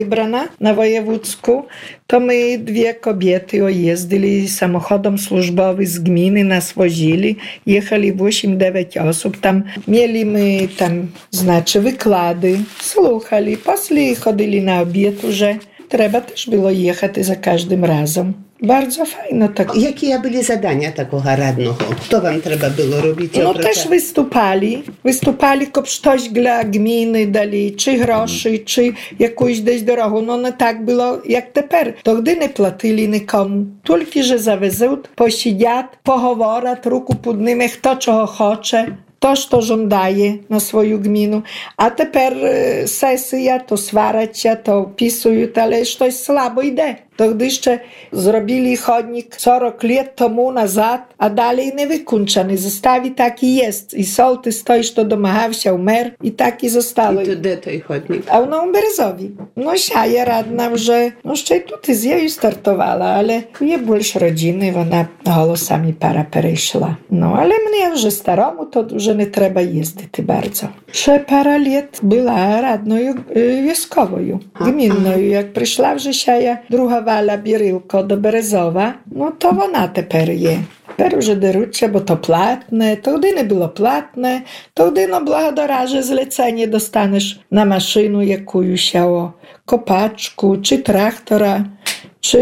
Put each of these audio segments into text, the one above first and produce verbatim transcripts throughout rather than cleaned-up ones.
Brana na wojewódzku, to my dwie kobiety ojeździli samochodem służbowym z gminy, nas wozili, jechali osiem dziewięć osób, tam mieli my tam, znaczy wykłady, słuchali, poslije chodzili na obiad уже, trzeba też było jechać za każdym razem. Bardzo fajno tak. Jakie były zadania takiego radnego? Co wam trzeba było robić? No też wystupali. Wystupali, kop coś dla gminy dali, czy groszy, czy jakąś dać drogę. No nie tak było jak teraz. To gdy nie płacili nikomu. Tylko, że zawezą, posiedziat, pohovorat, ruku podnime, kto czego chce. To, co żądaje na swoją gminę. A teraz sesja, to swaracia, to opisują, ale coś słabo idzie. To gdy jeszcze zrobili chodnik czterdzieści lat temu nazad, a dalej nie wykończony. Zostawi taki jest. I sołtys to, co domagał się mer i taki zostało. I to gdzie ten chodnik? A na Umberzowi. No ja radna, że no jeszcze tutaj z jej startowała, ale je больше rodziny, ona głosami para przeszła. No ale mnie już staromu to że nie trzeba jeździć bardzo. Że parę lat była radną wioskową, gminną. Jak przyszła w Rzeszaja druga Wala Birylko do Berezowa, no to ona teraz je. Teraz już derucie, bo to płatne, to gdy nie było płatne, to gdy no благодаря, że zlecenie dostaniesz na maszynę jakąś o kopaczku, czy traktora, czy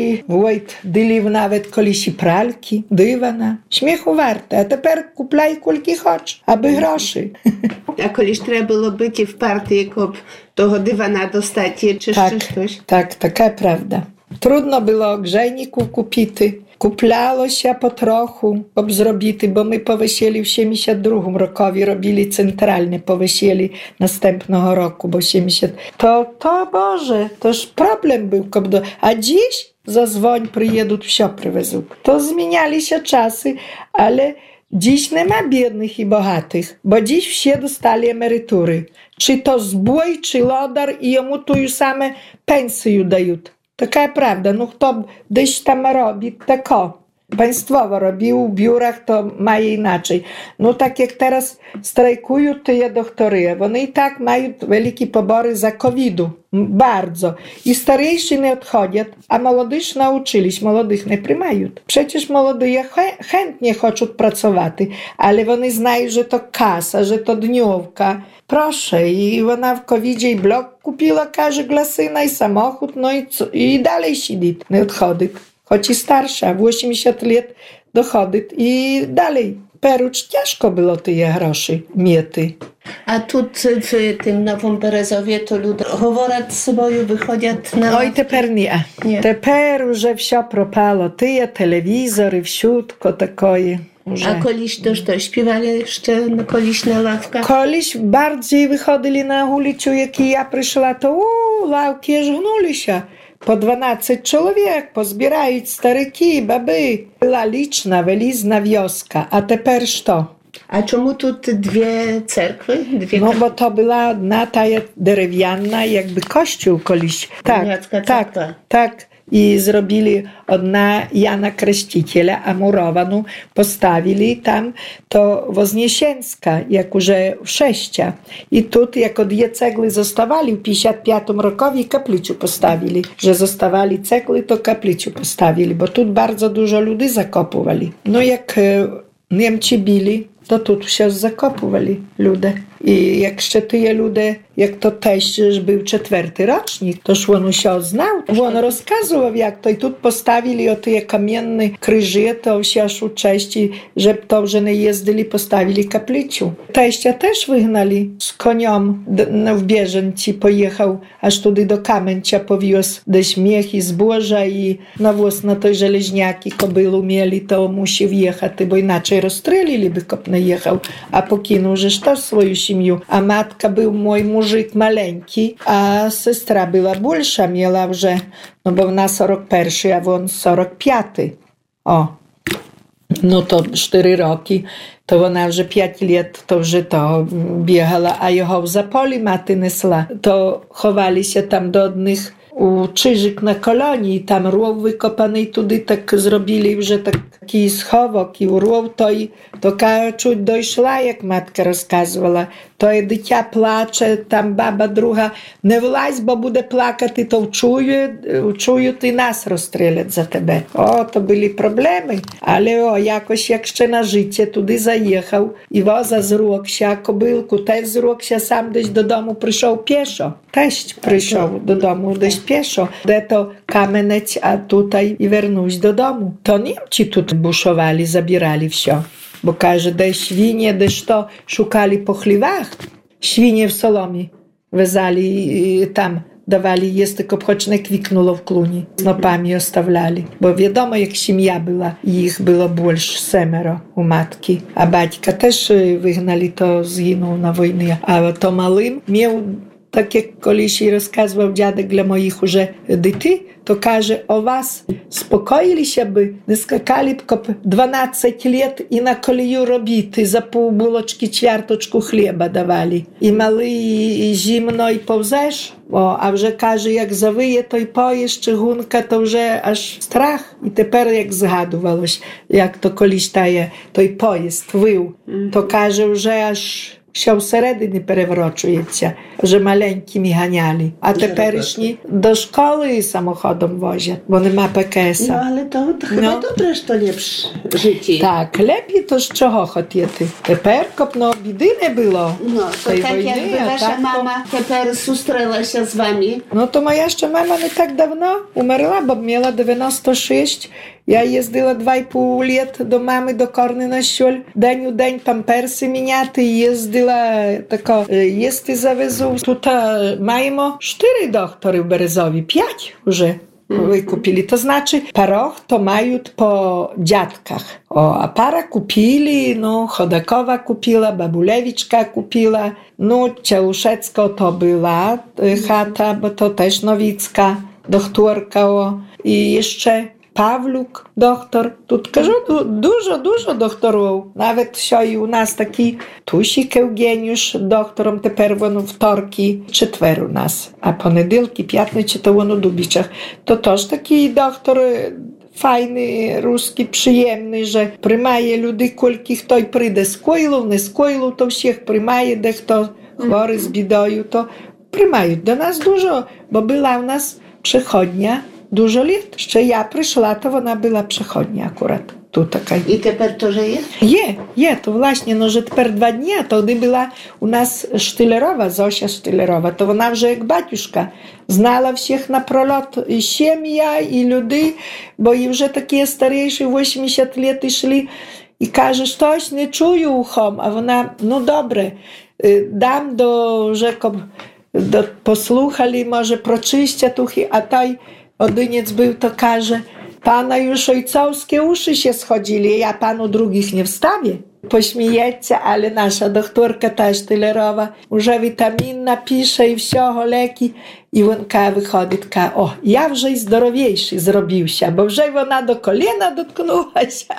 wojt dylił nawet kolisi pralki, dywana. Śmiechu warte, a teraz kuplaj kulki chodź, aby groszy. A koliś trzeba było być w partii, jako tego dywana dostać, czy tak, coś? Tak, taka prawda. Trudno było grzejników kupić. Kuplało się po trochu, ob zrobity, bo my po wesieli w siedemdziesiątym drugim rokowi robili centralnie po wesieli następnego roku, bo siedemdziesiąt To, to Boże, toż problem był. A dziś zadzwoń, przyjedą, wsio przywezą. To zmieniali się czasy, ale dziś nie ma biednych i bogatych, bo dziś wsie dostali emerytury. Czy to zbój, czy lodar i jemu tu już same pensje dają. Taka prawda, no kto gdzieś tam robi, tako. Państwowo robił w biurach, to ma inaczej. No tak jak teraz strajkują te doktory, one i tak mają wielkie pobory za covidu. Bardzo. I starejsi nie odchodzą, a młodych nauczyliś, młodych nie przyjmają. Przecież młodzi chętnie chcą pracować, ale oni znają, że to kasa, że to dniówka. Proszę, i ona w covidzie i blok kupiła każdy glasyna i samochód, no i, co, i dalej siedzi, nie odchodzi. Choć i starsza, w osiemdziesiąt lat dochodzi i dalej. Perucz ciężko było te groszy miety. A tu w tym Nowym Berezowie to ludzie говорять z sobą, wychodzą na... Oj, teraz nie. nie. Teraz już wsio propało. Ty, telewizory, wsiutko takoje. A koliś też to śpiewali jeszcze koliś na ławkach? Koliś bardziej wychodzili na ulicę, jak ja przyszła, to u, ławki żgnuli się. Po dwanaście człowiek, pozbierają staryki, baby. Była liczna, welizna wioska, a teraz to. A czemu tu dwie cerkwy? Dwie no bo to była jedna ta drewniana, jakby kościół koliś. Tak, tak, tak. I zrobili odna Jana Chrzciciela, a murowaną postawili tam to Wozniesienska, jak już sześcia. I tu jako dwie cegły zostawali w pięćdziesiątym piątym rokowi kaplicę postawili. Że zostawali cegły, to kaplicę postawili, bo tu bardzo dużo ludzi zakopowali. No jak Niemcy bili, to tu się zakopowali ludzie. I jak jeszcze tyje ludzie, jak to teść, że był czwarty rocznik, to on się znał. On rozkazywał jak to i tu postawili o tyje kamienne krzyże, to się aż ucześci, że to, że nie jeździli, postawili kaplicę. Teścia też wygnali z koniom w Bieżęci, pojechał aż tudy do Kamęcia, powiózł gdzieś miech i zboża i na włos na tej żeleźniaki kobylu mieli, to musi wjechać, bo inaczej rozstrzeliliby, kop nie jechał, a pokinął, że też swoją siemię. A matka był mój mużyk maleńki, a sestra była bolsza, miała już, no bo na czterdzieści pierwszy, a on czterdzieści piąty. O, no to cztery roki, to ona już pięć lat to już to biegała, a jego za poli maty nesła. To chowali się tam do odnych u Czyżyk na kolonii, tam rów wykopany i tudy tak zrobili, że taki schowok i rów to i to czuć dojszła, jak matka rozkazywała. то є дитя плаче, там баба друга, не влазь, бо буде плакати, то вчують, вчують і нас розстрілять за тебе. О, то були проблеми. Але о, якось, як ще на життя туди заїхав, і воза зрокся, кобилку теж зрокся, сам десь додому прийшов пішо. Теж прийшов додому десь пішо, де то Кам'янець, а тут і вернусь додому. То німці тут бушували, забирали все. Bo każe, де świnie, де що, szukali po chlewach. Świnie w solomie wezali tam, dawali jest, tylko choć nie kwiknulo w kluni. Snopami ostawiali. Bo wiadomo, jak siemia była, ich było больше семеро u matki. A baćka też wygnali, to zginął na wojnie. A to malym miał, tak jak колись rozkazywał dziadek dla moich уже дітей, to каже, о вас спокоїлися би, не скакали б дванадцять лет і на колію робити, за півбулочки чверточку хліба давали. І малий, і зимно, і повзеш, о, а вже каже, як завиє той поїзд, чигунка, то вже аж страх. І тепер, як згадувалось, як то колись тає, той поїзд вив, то каже, вже аж що всередині переврочується, вже маленькими ганяли. А теперішні до школи самоходом возять, бо нема ПКС. No ale to, to chyba no. dobre, że to lepsze życie. Tak, lepiej to z czego хотіти. Тепер, no біди не було. No, to tak wojny, jakby wasza tak, mama тепер зустрілася з вами. No to moja jeszcze mama nie tak dawno umarła, bo miała dziewięćdziesiąt sześć. Ja jeździła dwa i pół lat do mamy, do Korny na Siol. День у день памперси міняти. Їздила тако, їсти завезу. Тут маємо чотири доктори в Березові, п'ять вже викупили. То значить, парох то мають по дядках. О, а пара купили, ну, Ходакова купила, Бабулевичка купила. Ну, Чаушецько то була хата, бо то теж новицька докторка. О. І ще Павлюк, доктор. Тут, кажу, дуже-дуже докторів. Навіть що і у нас такий Тусік Евгеніш доктором, тепер воно вторки, четвер у нас. А понеділки, п'ятниці, то воно у Дубічах. То теж такий доктор файний, русський, приємний, що приймає людей, кільки хто й прийде з койлів, не з койлів, то всіх приймає, де хто хворий з бідою, то приймають. До нас дуже, бо була у нас приходня, dużo lat. Jeszcze ja przyszła, to ona była przechodnia akurat. Tu taka. I teraz to, że jest? Je, je, to właśnie, no, że teraz dwa dni, to gdy była u nas Sztylerowa, Zosia Sztylerowa, to ona już jak baciuszka znała wszystkich na prolot, i siemia, i ludzi, bo i już takie starsze, osiemdziesiąt lat szli i każe, coś nie czuję uchom, a ona, no dobre, dam do, rzekom, do, posłuchali, może proczyścia tuchy, a taj Odyniec był, to każe, pana już ojcowskie uszy się schodzili, ja panu drugich nie wstawię. Pośmiejecie, ale nasza doktorka ta Sztylerowa już witamin napisze i wszystko, leki. I wonka wychodzi taka, o, ja вже й здоровіший зробився, бо вже вона до коліна доткнулася.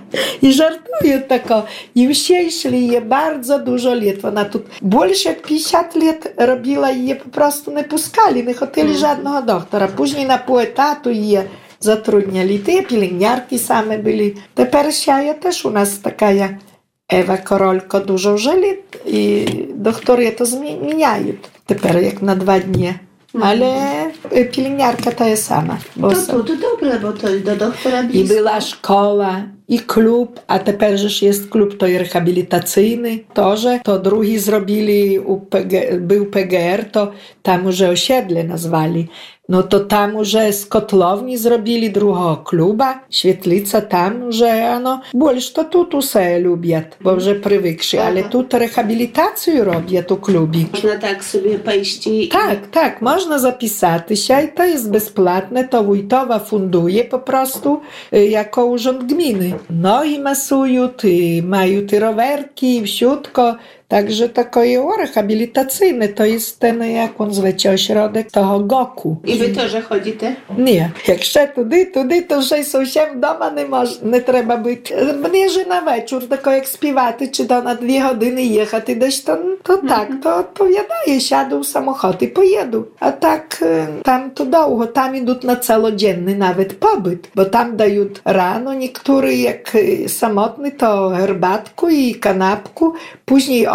I żartuje tako. I wszyscy szli, je bardzo dużo lat. Ona tu больше jak pięćdziesiąt lat robiła i je po prostu nie puskali, nie chcieli żadnego doktora. Później na pół etatu je zatrudniali. Te pielęgniarki same byli. Teraz ja też u nas taka Ewa Korolko dużo żyli i doktory to zmieniają. Teraz jak na dwa dni. Ale pielęgniarka to jest sama. Bo to, to, to dobre, bo to do doktora blisko. I była szkoła, i klub, a teraz już jest klub to rehabilitacyjny. To, że to drugi zrobili, u P G, był P G R, to tam już osiedle nazwali. No to tam już z kotłowni zrobili drugiego kluba, świetlica tam, że ano, больше to tu tu se lubią, bo już przywykli, ale tu rehabilitację robią tu klubi. Można tak sobie pójść i... Tak, tak, można zapisać się i to jest bezpłatne, to wójtowa funduje po prostu jako urząd gminy. No i masują, i mają te rowerki, i wszystko. Także takie rehabilitacyjne to jest ten, jak on zwiecie, ośrodek toho Goku. I wy to, że chodzicie? Nie. Jak ще туди, туди, то вже й зовсім вдома не мож, не треба бути. Мені ж на вечір, тако як співати, чи то на дві години їхати десь, то, то mm-hmm. так, то відповідає, сяду в самоход і поїду. А так, там то довго, там ідуть на цілоденний навіть побит, бо там дають рано, niektórzy jak samotny, to herbatku i kanapku, później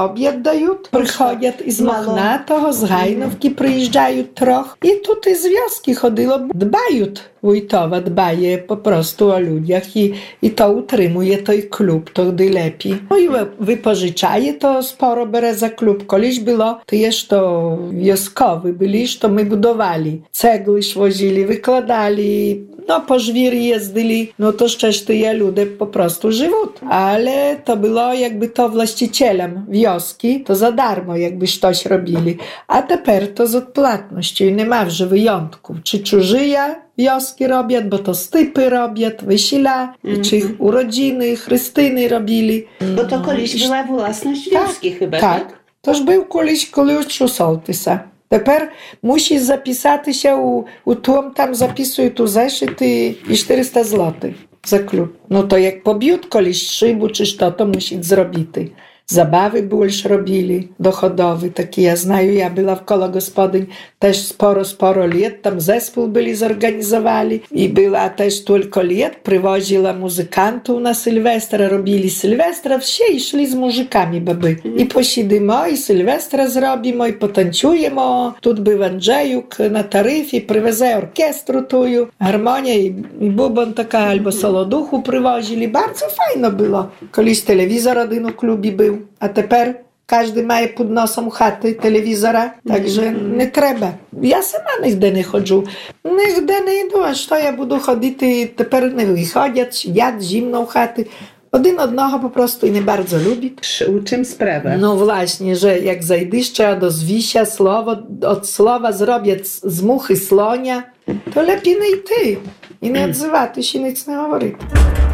обід дають, приходять із Мохнатого, з Гайновки приїжджають трохи. І тут із вioski ходило, дбають. Wójtowa dbaje po prostu o ludziach i, i to utrzymuje той klub, to gdy lepiej. No i wypożyczaje to sporo bere za klub. Kiedyś było, to jest to wioskowy byli, to my budowali. Cegły wozili, wykładali, no po żwir jeździli, no to szczęście te ludzie po prostu żyją. Ale to było jakby to właścicielem wioski, to za darmo jakby coś robili. A teraz to z odpłatnością i nie ma już wyjątków. Czy czużyja wioski robią, bo to stypy robią, wesela, mm-hmm. czy urodziny, chrystyny robili. Bo to kiedyś była własność wioski tak, chyba, tak? Tak, toż był kiedyś klucz u sołtysa. Teraz musisz zapisać się u, u tłum, tam zapisuj tu zeszyty i czterysta złotych za klub. No to jak pobił kiedyś szybu czy to, to musi zrobić. Zabawy больше robili, dochodowy, taki ja znаю, ja była w koło gospodyń też sporo, sporo lat, tam zespół byli zorganizowali i była też tylko lat, przywoziła muzykantów na Sylwestra, robili Sylwestra, wsie i szli z muzykami baby. I posiedzimy, i Sylwestra zrobimy, i potańczujemy, тут był Andrzejuk na taryfie, przyweze orkiestru tuju, harmonia i, i bubon taka, albo soloduchu przywozili, bardzo fajno było. Kiedyś telewizor один u klubie był. A teraz każdy ma pod nosem chaty, telewizora, także nie trzeba. Ja sama nigdy nie chodzę. Nigdy nie idę, a co ja budu chodzić, teraz nie wychodzą, jadł zimną chaty. Один одного po prostu i nie bardzo lubi. U czym sprawa? No właśnie, że jak zajdziesz, trzeba do zwisia słowo, od słowa zrobić z muchy słonia, to lepiej nie ty. I nie odzywa, ty się nic nie mówi.